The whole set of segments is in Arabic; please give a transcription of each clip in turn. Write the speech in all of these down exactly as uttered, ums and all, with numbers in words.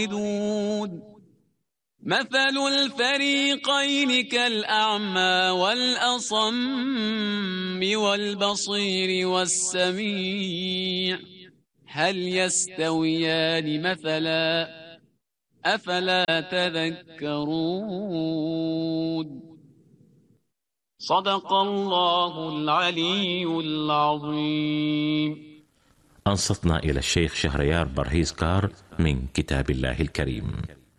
مثل الفريقين كالأعمى والأصم والبصير والسميع هل يستويان مثلا أفلا تذكرون. صدق الله العلي العظيم. أنصتنا إلى الشيخ شهريار برهيز كار من كتاب الله الكريم.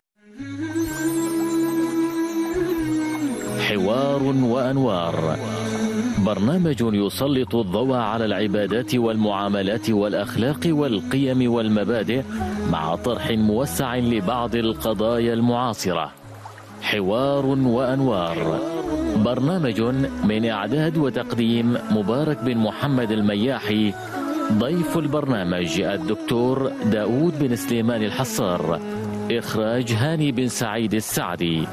حوار وأنوار، برنامج يسلط الضوء على العبادات والمعاملات والأخلاق والقيم والمبادئ مع طرح موسع لبعض القضايا المعاصرة. حوار وأنوار، برنامج من إعداد وتقديم مبارك بن محمد المياحي. ضيف البرنامج الدكتور داود بن سليمان الحصار. إخراج هاني بن سعيد السعدي.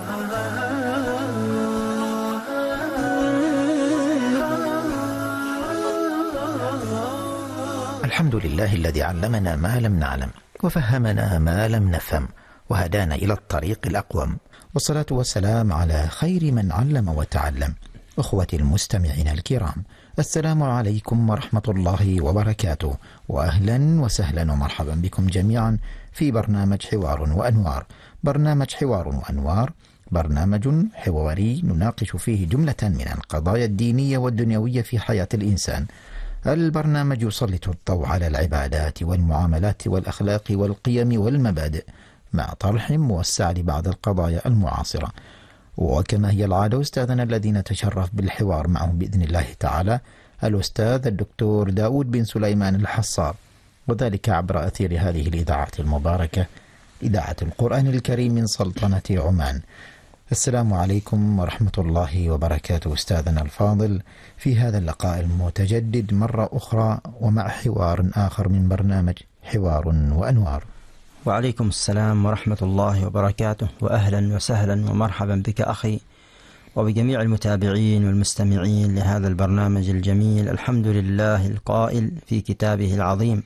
الحمد لله الذي علمنا ما لم نعلم وفهمنا ما لم نفهم وهدانا إلى الطريق الأقوم، والصلاة والسلام على خير من علم وتعلم. أخوتي المستمعين الكرام، السلام عليكم ورحمة الله وبركاته، وأهلا وسهلا ومرحبا بكم جميعا في برنامج حوار وأنوار. برنامج حوار وأنوار برنامج حواري نناقش فيه جملة من القضايا الدينية والدنيوية في حياة الإنسان. البرنامج يسلط الضوء على العبادات والمعاملات والأخلاق والقيم والمبادئ مع طرح موسع لبعض القضايا المعاصرة. وكما هي العادة، أستاذنا الذي نتشرف بالحوار معه بإذن الله تعالى الأستاذ الدكتور داود بن سليمان الحصار، وذلك عبر أثير هذه الإذاعة المباركة، إذاعة القرآن الكريم من سلطنة عمان. السلام عليكم ورحمة الله وبركاته أستاذنا الفاضل في هذا اللقاء المتجدد مرة أخرى ومع حوار آخر من برنامج حوار وأنوار. وعليكم السلام ورحمة الله وبركاته، وأهلا وسهلا ومرحبا بك أخي وبجميع المتابعين والمستمعين لهذا البرنامج الجميل. الحمد لله القائل في كتابه العظيم: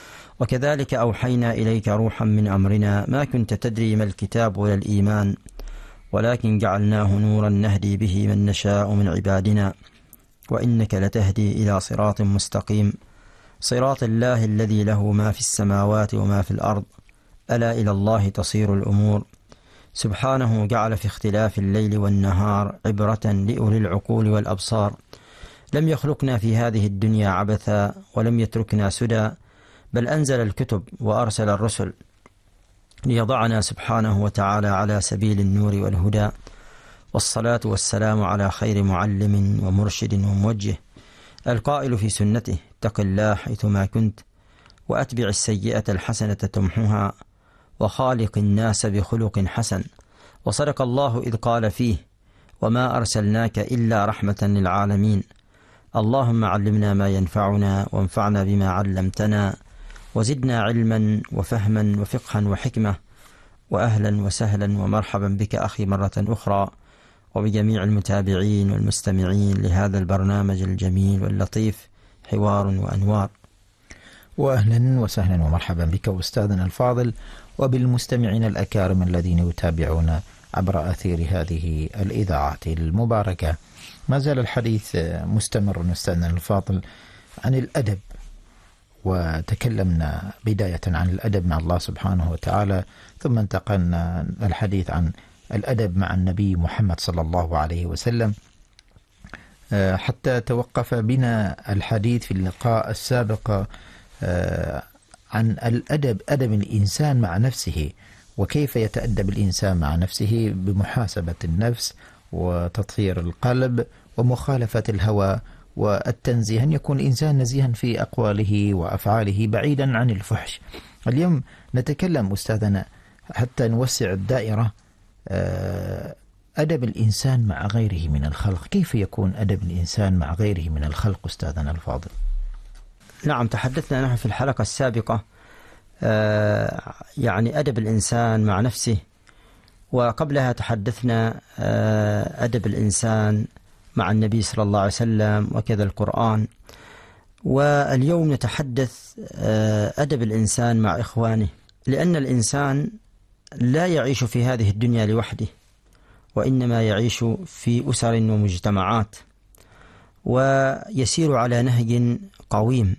وكذلك أوحينا إليك روحا من أمرنا ما كنت تدري ما الكتاب ولا الإيمان ولكن جعلناه نورا نهدي به من نشاء من عبادنا وإنك لتهدي إلى صراط مستقيم، صراط الله الذي له ما في السماوات وما في الأرض، ألا إلى الله تصير الأمور. سبحانه جعل في اختلاف الليل والنهار عبرة لأولي العقول والأبصار. لم يخلقنا في هذه الدنيا عبثا ولم يتركنا سدى، بل أنزل الكتب وأرسل الرسل ليضعنا سبحانه وتعالى على سبيل النور والهدى. والصلاة والسلام على خير معلم ومرشد وموجه، القائل في سنته: اتق الله حيثما كنت وأتبع السيئة الحسنة تمحها وخالق الناس بخلق حسن. وصدق الله إذ قال فيه: وما أرسلناك إلا رحمة للعالمين. اللهم علمنا ما ينفعنا وانفعنا بما علمتنا وزدنا علما وفهما وفقها وحكمة. وأهلا وسهلا ومرحبا بك أخي مرة أخرى وبجميع المتابعين والمستمعين لهذا البرنامج الجميل واللطيف حوار وأنوار. وأهلا وسهلا ومرحبا بك أستاذنا الفاضل وبالمستمعين الأكارم الذين يتابعون عبر أثير هذه الإذاعة المباركة. ما زال الحديث مستمر أستاذنا الفاضل عن الأدب، وتكلمنا بداية عن الأدب مع الله سبحانه وتعالى، ثم انتقلنا الحديث عن الأدب مع النبي محمد صلى الله عليه وسلم، حتى توقف بنا الحديث في اللقاء السابق عن الأدب، أدب الإنسان مع نفسه، وكيف يتأدب الإنسان مع نفسه بمحاسبة النفس وتطهير القلب ومخالفة الهوى والتنزيه، أن يكون الإنسان نزيها في أقواله وأفعاله بعيدا عن الفحش. اليوم نتكلم أستاذنا حتى نوسع الدائرة، أدب الإنسان مع غيره من الخلق. كيف يكون أدب الإنسان مع غيره من الخلق أستاذنا الفاضل؟ نعم، تحدثنا نحن في الحلقة السابقة يعني أدب الإنسان مع نفسه، وقبلها تحدثنا أدب الإنسان مع النبي صلى الله عليه وسلم وكذا القرآن. واليوم نتحدث أدب الإنسان مع إخوانه، لأن الإنسان لا يعيش في هذه الدنيا لوحده، وإنما يعيش في أسر ومجتمعات، ويسير على نهج قويم،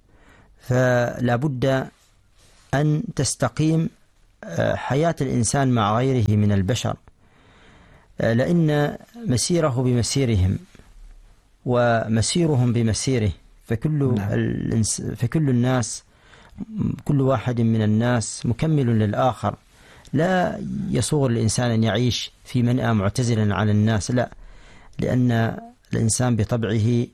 فلا بد أن تستقيم حياة الإنسان مع غيره من البشر، لأن مسيره بمسيرهم ومسيرهم بمسيره، فكل, نعم. فكل الناس كل واحد من الناس مكمل للآخر. لا يصور الإنسان أن يعيش في منأى معتزلا عن الناس، لا، لأن الإنسان بطبعه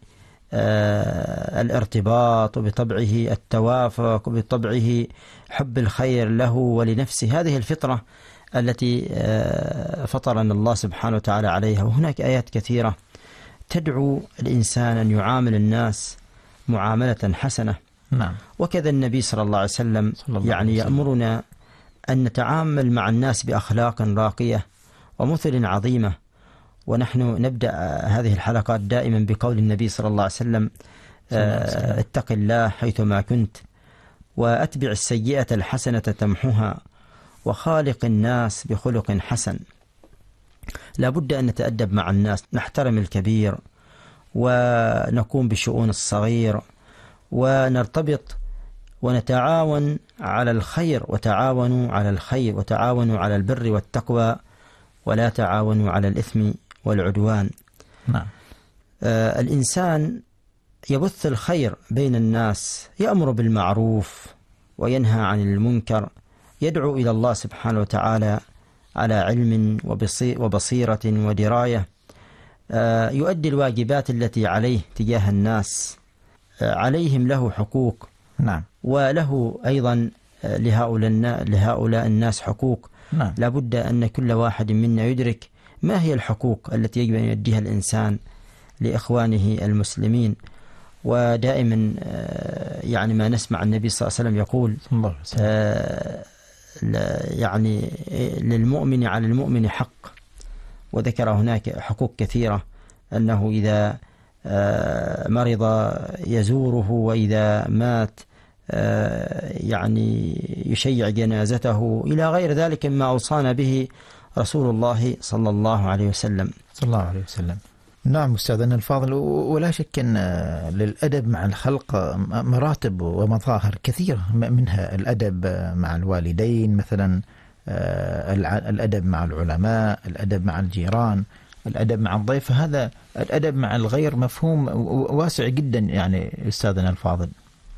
آه الارتباط، وبطبعه التوافق، وبطبعه حب الخير له ولنفسه. هذه الفطرة التي آه فطرنا الله سبحانه وتعالى عليها. وهناك آيات كثيرة تدعو الإنسان أن يعامل الناس معاملة حسنة. نعم. وكذا النبي صلى الله عليه وسلم يعني يأمرنا أن نتعامل مع الناس بأخلاق راقية ومثل عظيمة. ونحن نبدأ هذه الحلقات دائما بقول النبي صلى الله عليه وسلم: اتق الله حيثما كنت، وأتبع السيئة الحسنة تمحها، وخالق الناس بخلق حسن. لا بد أن نتأدب مع الناس، نحترم الكبير، ونقوم بشؤون الصغير، ونرتبط ونتعاون على الخير، وتعاونوا على الخير، وتعاونوا على البر والتقوى، ولا تعاونوا على الإثم والعدوان. نعم. آه الإنسان يبث الخير بين الناس، يأمر بالمعروف وينهى عن المنكر، يدعو إلى الله سبحانه وتعالى على علم وبصيرة ودراية، آه يؤدي الواجبات التي عليه تجاه الناس، آه عليهم له حقوق. نعم. وله أيضا لهؤلاء, لهؤلاء الناس حقوق. نعم. لا بد أن كل واحد منا يدرك ما هي الحقوق التي يجب أن يؤديها الإنسان لإخوانه المسلمين. ودائما يعني ما نسمع النبي صلى الله عليه وسلم يقول: يعني للمؤمن على المؤمن حق. وذكر هناك حقوق كثيرة، أنه إذا مرض يزوره، وإذا مات يعني يشيع جنازته، إلى غير ذلك مما أوصانا به رسول الله صلى الله عليه وسلم صلى الله عليه وسلم. نعم أستاذنا الفاضل، ولا شك أن للأدب مع الخلق مراتب ومظاهر كثيرة، منها الأدب مع الوالدين مثلا، الأدب مع العلماء، الأدب مع الجيران، الأدب مع الضيف. هذا الأدب مع الغير مفهوم واسع جدا يعني أستاذنا الفاضل.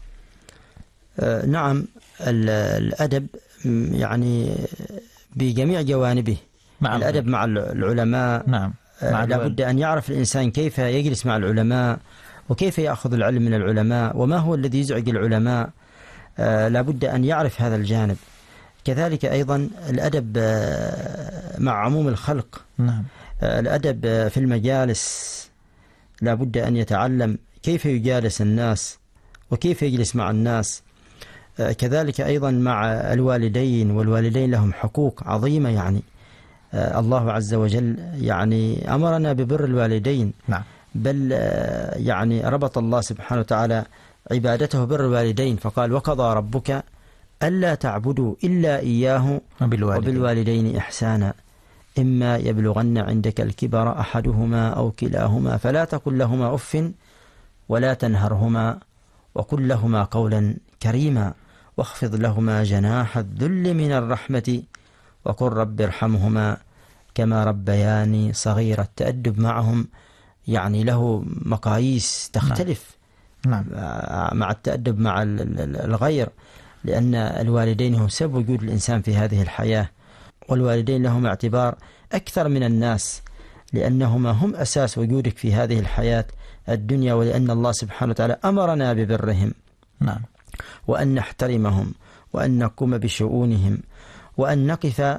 نعم، الأدب يعني بجميع جوانبه. مع الأدب مع العلماء. نعم. لا بد أن يعرف الإنسان كيف يجلس مع العلماء، وكيف يأخذ العلم من العلماء، وما هو الذي يزعج العلماء. لا بد أن يعرف هذا الجانب. كذلك أيضا الأدب مع عموم الخلق. نعم. الأدب في المجالس، لا بد أن يتعلم كيف يجالس الناس، وكيف يجلس مع الناس. كذلك أيضا مع الوالدين، والوالدين لهم حقوق عظيمة. يعني الله عز وجل يعني أمرنا ببر الوالدين. نعم. بل يعني ربط الله سبحانه وتعالى عبادته بر الوالدين، فقال: وقضى ربك ألا تعبدوا إلا إياه وبالوالدين, وبالوالدين إحسانا، إما يبلغن عندك الكبر أحدهما أو كلاهما فلا تقل لهما أف ولا تنهرهما وقل لهما قولا كريما واخفض لهما جناح الذل من الرحمة وقل رب ارحمهما كما ربياني صغيرا. التأدب معهم يعني له مقاييس تختلف. نعم. مع التأدب مع الغير، لأن الوالدين هم سبب وجود الإنسان في هذه الحياة، والوالدين لهم اعتبار أكثر من الناس، لأنهما هم أساس وجودك في هذه الحياة الدنيا، ولأن الله سبحانه وتعالى أمرنا ببرهم. نعم. وأن نحترمهم، وأن نقوم بشؤونهم، وأن نقف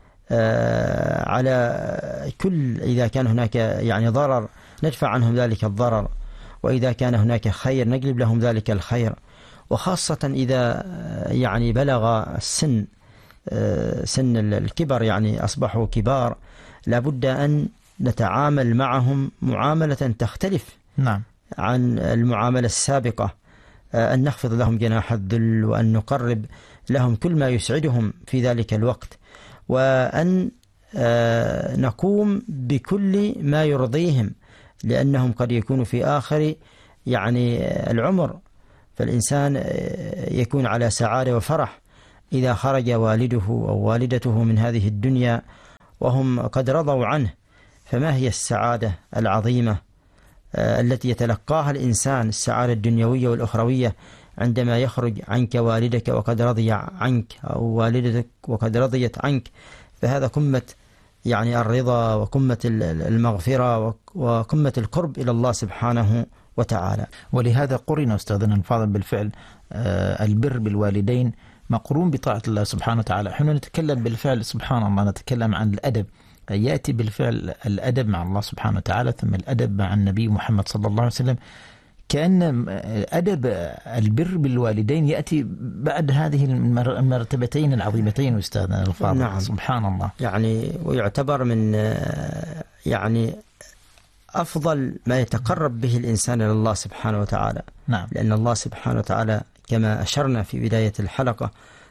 على كل، إذا كان هناك يعني ضرر ندفع عنهم ذلك الضرر، وإذا كان هناك خير نجلب لهم ذلك الخير. وخاصة إذا يعني بلغ السن سن الكبر، يعني أصبحوا كبار، لابد أن نتعامل معهم معاملة تختلف نعم. عن المعاملة السابقة، أن نخفض لهم جناح الذل، وأن نقرب لهم كل ما يسعدهم في ذلك الوقت، وأن نقوم بكل ما يرضيهم، لأنهم قد يكونوا في آخر يعني العمر، فالإنسان يكون على سعادة وفرح إذا خرج والده أو والدته من هذه الدنيا وهم قد رضوا عنه. فما هي السعادة العظيمة التي يتلقاها الإنسان، السعادة الدنيوية والأخروية، عندما يخرج عنك والدك وقد رضي عنك، أو والدتك وقد رضيت عنك؟ فهذا قمة يعني الرضا وقمة المغفرة وقمة القرب إلى الله سبحانه وتعالى. ولهذا قرن أستاذنا الفاضل بالفعل البر بالوالدين مقرون بطاعة الله سبحانه وتعالى. حين نتكلم بالفعل سبحان الله نتكلم عن الأدب، يأتي بالفعل الأدب مع الله سبحانه وتعالى، ثم الأدب مع النبي محمد صلى الله عليه وسلم، كأن أدب البر بالوالدين يأتي بعد هذه المرتبتين العظيمتين أستاذنا الفاضل. نعم. سبحان الله. يعني ويعتبر من يعني أفضل ما يتقرب به الإنسان إلى الله سبحانه وتعالى. نعم. لأن الله سبحانه وتعالى كما أشرنا في بداية الحلقة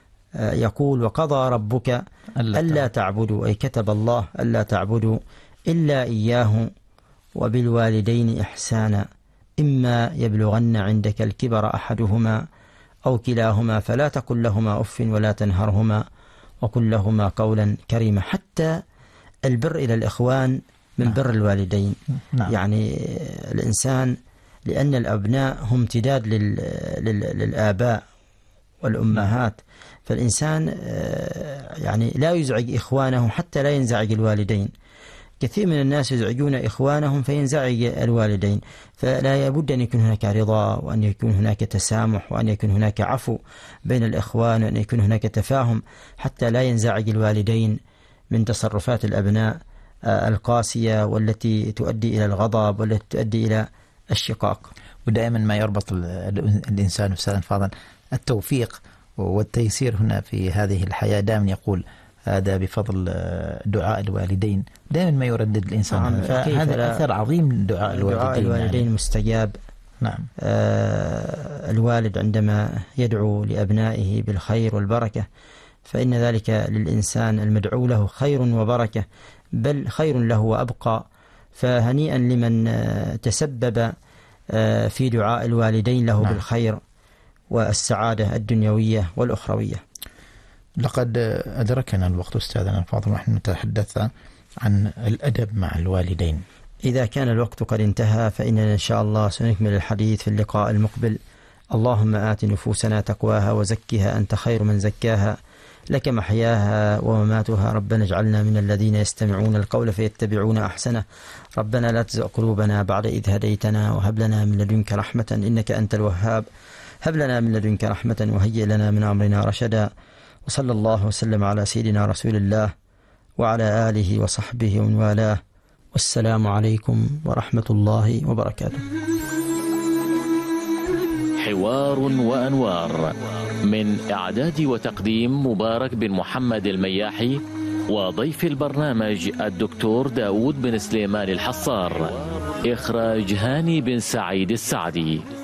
يقول: وقضى ربك ألا تعبدوا، أي كتب الله ألا تعبدوا إلا إياه وبالوالدين إحسانا إما يبلغن عندك الكبر أحدهما أو كلاهما فلا تقل لهما أف ولا تنهرهما وقل لهما قولا كريما. حتى البر إلى الإخوان من نعم. بر الوالدين. نعم. يعني الإنسان، لأن الأبناء هم امتداد لل... لل... للآباء والأمهات، فالإنسان يعني لا يزعج إخوانه حتى لا ينزعج الوالدين. كثير من الناس يزعجون إخوانهم فينزعج الوالدين، فلا يبد أن يكون هناك رضا، وأن يكون هناك تسامح، وأن يكون هناك عفو بين الإخوان، وأن يكون هناك تفاهم حتى لا ينزعج الوالدين من تصرفات الأبناء القاسية والتي تؤدي إلى الغضب والتي تؤدي إلى الشقاق. ودائما ما يربط الإنسان أستاذ فاضل التوفيق والتيسير هنا في هذه الحياة. دائما يقول هذا بفضل دعاء الوالدين، دائما ما يردد الإنسان. نعم. فهذا أثر عظيم دعاء الوالدين. دعاء الوالدين يعني مستجاب. نعم. آه الوالد عندما يدعو لأبنائه بالخير والبركة فإن ذلك للإنسان المدعو له خير وبركة، بل خير له وأبقى. فهنيئا لمن تسبب في دعاء الوالدين له نعم. بالخير والسعادة الدنيوية والأخروية. لقد أدركنا الوقت أستاذنا الفاضل ونحن نتحدث عن الأدب مع الوالدين. إذا كان الوقت قد انتهى فإننا إن شاء الله سنكمل الحديث في اللقاء المقبل. اللهم آت نفوسنا تقواها وزكها أنت خير من زكاها، لك محياها ومماتها. ربنا اجعلنا من الذين يستمعون القول فيتبعون أحسنه. ربنا لا تزغ قلوبنا بعد إذ هديتنا وهب لنا من لدنك رحمة إنك أنت الوهاب. هب لنا من لدنك رحمة وهيئ لنا من أمرنا رشدا. وصلى الله وسلم على سيدنا رسول الله وعلى آله وصحبه ومن والاه. والسلام عليكم ورحمة الله وبركاته. حوار وأنوار، من إعداد وتقديم مبارك بن محمد المياحي، وضيف البرنامج الدكتور داود بن سليمان الحصار، إخراج هاني بن سعيد السعدي.